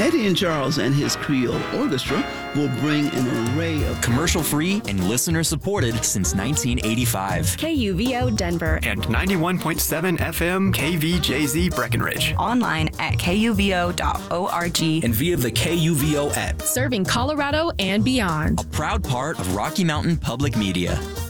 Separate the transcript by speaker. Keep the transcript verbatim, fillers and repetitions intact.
Speaker 1: Eddie and Charles and his Creole Orchestra will bring an array of
Speaker 2: commercial-free and listener-supported since nineteen eighty-five.
Speaker 3: K U V O Denver
Speaker 4: and ninety-one point seven F M K V J Z Breckenridge.
Speaker 5: Online at K U V O dot org
Speaker 2: and via the K U V O app.
Speaker 3: Serving Colorado and beyond.
Speaker 2: A proud part of Rocky Mountain Public Media.